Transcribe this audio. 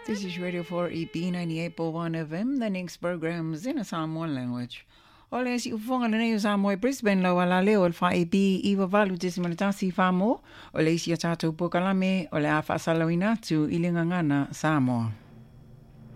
This is Radio 4EP 98.1 FM. The next program is in a Samoan language. Ole si ufonga le nei Samoa Brisbane la wala leo al 4EP iwa valu tesimanatasi famo. Ole si a tātou pokalame ole a whaasalawina tu ilingangana Samoa.